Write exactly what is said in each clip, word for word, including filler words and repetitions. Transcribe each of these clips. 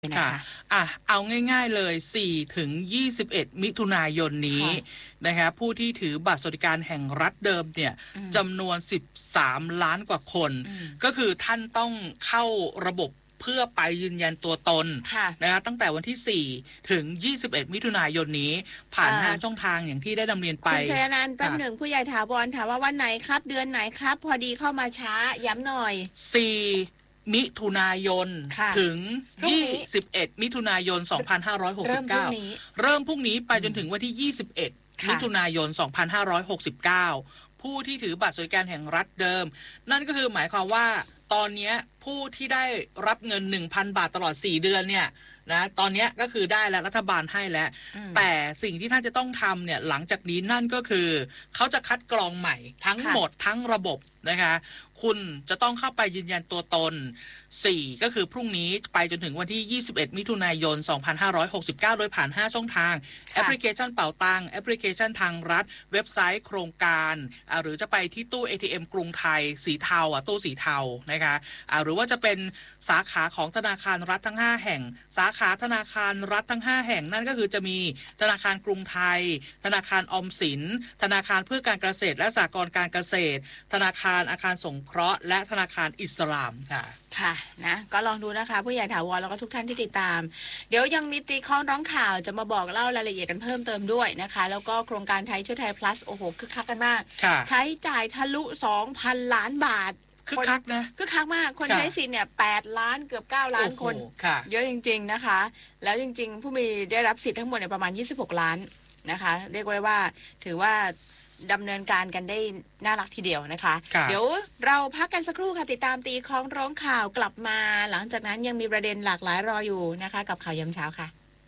นะคะอ่ะเอาง่ายๆเลยสี่ถึงยี่สิบเอ็ดมิถุนายนนี้นะคะผู้ที่ถือบัตรสวัสดิการแห่งรัฐเดิมเนี่ยจำนวนสิบสามล้านกว่าคนก็คือท่านต้องเข้าระบบเพื่อไปยืนยันตัวตนนะคะตั้งแต่วันที่สี่ถึงยี่สิบเอ็ดมิถุนายนนี้ผ่านห้าช่องทางอย่างที่ได้ดำเนินไปคุณชัยนันท์แป๊บหนึ่งผู้ใหญ่ถาวรถามว่าวันไหนครับเดือนไหนครับพอดีเข้ามาช้าย้ำหน่อยสี่มิถุนายนถึงยี่สิบเอ็ดมิถุนายนสองพันห้าร้อยหกสิบเก้าเริ่มพรุ่งนี้ไปจนถึงวันที่ยี่สิบเอ็ดมิถุนายนสองพันห้าร้อยหกสิบเก้าผู้ที่ถือบัตรสวัสดิการแห่งรัฐเดิมนั่นก็คือหมายความว่าตอนนี้ผู้ที่ได้รับเงิน หนึ่งพัน บาทตลอดสี่เดือนเนี่ยนะตอนนี้ก็คือได้แล้วรัฐบาลให้แล้วแต่สิ่งที่ท่านจะต้องทำเนี่ยหลังจากนี้นั่นก็คือเขาจะคัดกรองใหม่ทั้งหมดทั้งระบบนะคะคุณจะต้องเข้าไปยืนยันตัวตนสี่ก็คือพรุ่งนี้ไปจนถึงวันที่ยี่สิบเอ็ดมิถุนายนสองพันห้าร้อยหกสิบเก้าโดยผ่านห้าช่องทางแอปพลิเคชันเป๋าตังแอปพลิเคชันทางรัฐเว็บไซต์โครงการหรือจะไปที่ตู้ เอ ที เอ็ม กรุงไทยสีเทาอ่ะตู้สีเทานะคะหรือว่าจะเป็นสาขาของธนาคารรัฐทั้งห้าแห่งสาขาธนาคารรัฐทั้งห้าแห่งนั่นก็คือจะมีธนาคารกรุงไทยธนาคารออมสินธนาคารเพื่อการเกษตรและสหกรณ์การเกษตรธนาคารอาคารสงเคราะห์และธนาคารอิสลามค่ะค่ะนะก็ลองดูนะคะผู้ใหญ่ถาวรแล้วก็ทุกท่านที่ติดตามเดี๋ยวยังมีตีข้องร้องข่าวจะมาบอกเล่ารายละเอียดกันเพิ่มเติมด้วยนะคะแล้วก็โครงการไทยช่วยไทย plus โอ้โหคึกคักกันมากใช้จ่ายทะลุ สองพัน ล้านบาทคึกคักนะคึกคักมากคนใช้สิทธิ์เนี่ยแปดล้านเกือบเก้าล้านคนเยอะจริงๆนะคะแล้วจริงๆผู้มีได้รับสิทธิ์ทั้งหมดเนี่ยประมาณยี่สิบหกล้านนะคะเรียกว่าถือว่าดำเนินการกันได้น่ารักทีเดียวนะคะเดี๋ยวเราพักกันสักครู่ค่ะติดตามตีของร้องข่าวกลับมาหลังจากนั้นยังมีประเด็นหลากหลายรออยู่นะคะกับข่าวยามเช้าค่ะ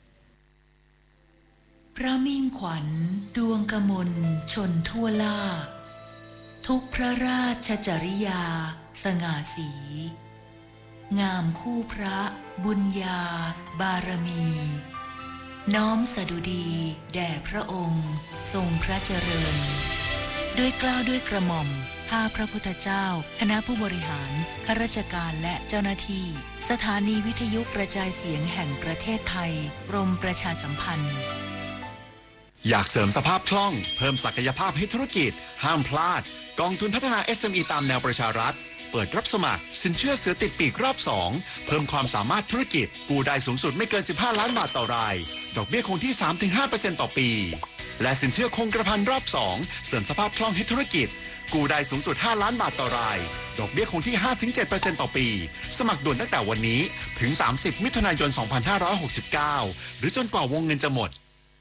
พระมิ่งขวัญดวงกมลชนทั่วล่าทุกพระราชจริยาสง่าสีงามคู่พระบุญญาบารมีน้อมสดุดีแด่พระองค์ทรงพระเจริญด้วยเกล้าด้วยกระหม่อมข้าพระพุทธเจ้าคณะผู้บริหารข้าราชการและเจ้าหน้าที่สถานีวิทยุกระจายเสียงแห่งประเทศไทยกรมประชาสัมพันธ์อยากเสริมสภาพคล่องเพิ่มศักยภาพให้ธุรกิจห้ามพลาดกองทุนพัฒนา เอส เอ็ม อี ตามแนวประชารัฐเปิดรับสมัครสินเชื่อเสือติดปีกรอบสองเพิ่มความสามารถธุรกิจกู้ได้สูงสุดไม่เกินสิบห้าล้านบาทต่อรายดอกเบี้ยคงที่ สามถึงห้าเปอร์เซ็นต์ ต่อปีและสินเชื่อคงกระพันรอบสองเสริมสภาพคล่องให้ธุรกิจกู้ได้สูงสุดห้าล้านบาทต่อรายดอกเบี้ยคงที่ ห้าถึงเจ็ดเปอร์เซ็นต์ ต่อปีสมัครด่วนตั้งแต่วันนี้ถึงสามสิบมิถุนายนสองพันห้าร้อยหกสิบเก้าหรือจนกว่าวงเงินจะหมด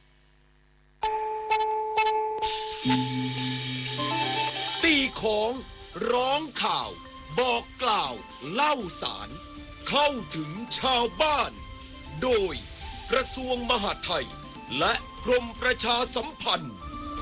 ตีของร้องข่าวบอกกล่าวเล่าสารเข้าถึงชาวบ้านโดยกระทรวงมหาดไทยและกรมประชาสัมพันธ์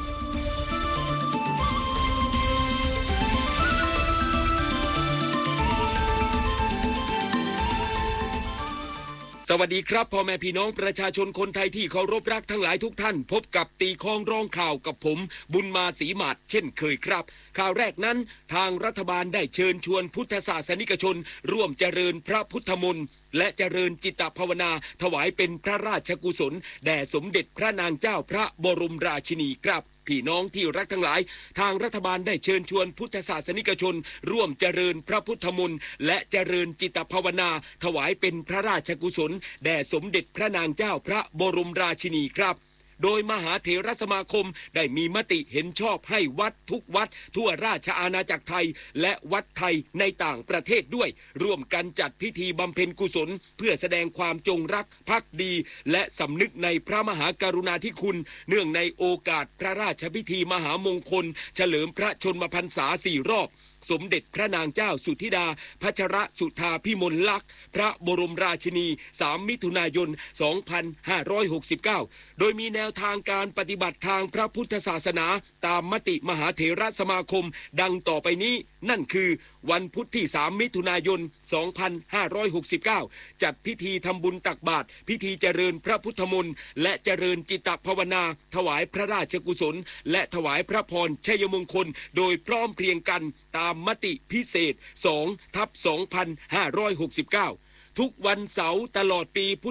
สวัสดีครับพ่อแม่พี่น้องประชาชนคนไทยที่เคารพรักทั้งหลายทุกท่านพบกับตีคองร้องข่าวกับผมบุญมาศรีหมาดเช่นเคยครับข่าวแรกนั้นทางรัฐบาลได้เชิญชวนพุทธศาสนิกชนร่วมเจริญพระพุทธมนต์และเจริญจิตภาวนาถวายเป็นพระราชกุศลแด่สมเด็จพระนางเจ้าพระบรมราชินีครับพี่น้องที่รักทั้งหลายทางรัฐบาลได้เชิญชวนพุทธศาสนิกชนร่วมเจริญพระพุทธมนต์และเจริญจิตภาวนาถวายเป็นพระราชกุศลแด่สมเด็จพระนางเจ้าพระบรมราชินีครับโดยมหาเถรสมาคมได้มีมติเห็นชอบให้วัดทุกวัดทั่วราชอาณาจักรไทยและวัดไทยในต่างประเทศด้วยร่วมกันจัดพิธีบำเพ็ญกุศลเพื่อแสดงความจงรักภักดีและสำนึกในพระมหากรุณาธิคุณเนื่องในโอกาสพระราชพิธีมหามงคลเฉลิมพระชนมพรรษาสี่รอบสมเด็จพระนางเจ้าสุธิดาพัชรสุธาพิมลลักษณ์พระบรมราชินีสามมิถุนายนสองพันห้าร้อยหกสิบเก้าโดยมีแนวทางการปฏิบัติทางพระพุทธศาสนาตามมติมหาเถรสมาคมดังต่อไปนี้นั่นคือวันพุธที่สามมิถุนายนสองพันห้าร้อยหกสิบเก้าจัดพิธีทำบุญตักบาตรพิธีเจริญพระพุทธมนต์และเจริญจิตภาวนาถวายพระราชกุศลและถวายพระพรชัยมงคลโดยพร้อมเพรียงกันตามมติพิเศษ สองทับสองพันห้าร้อยหกสิบเก้าทุกวันเสาร์ตลอดปี